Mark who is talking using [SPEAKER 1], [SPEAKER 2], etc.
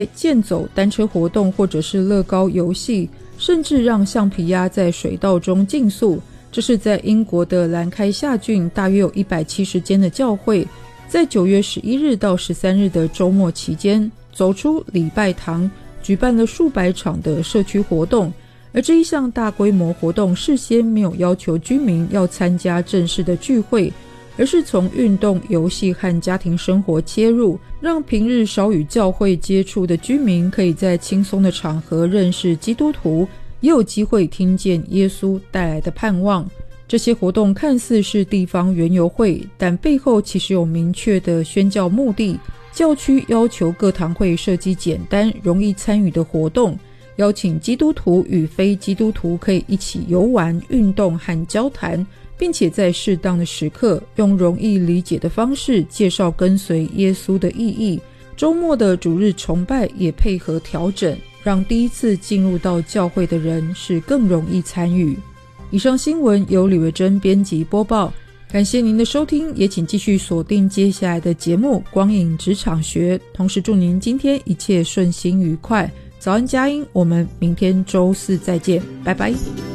[SPEAKER 1] 健走、单车活动或者是乐高游戏，甚至让橡皮鸭在水道中竞速。这是在英国的兰开夏郡大约有170间的教会，在9月11日到13日的周末期间，走出礼拜堂，举办了数百场的社区活动。而这一项大规模活动事先没有要求居民要参加正式的聚会，而是从运动、游戏和家庭生活切入，让平日少与教会接触的居民可以在轻松的场合认识基督徒，也有机会听见耶稣带来的盼望。这些活动看似是地方园游会，但背后其实有明确的宣教目的。教区要求各堂会设计简单、容易参与的活动，邀请基督徒与非基督徒可以一起游玩、运动和交谈，并且在适当的时刻用容易理解的方式介绍跟随耶稣的意义。周末的主日崇拜也配合调整，让第一次进入到教会的人是更容易参与。以上新闻由李维珍编辑播报，感谢您的收听，也请继续锁定接下来的节目《光影职场学》，同时祝您今天一切顺心愉快。早安佳音，我们明天周四再见，拜拜。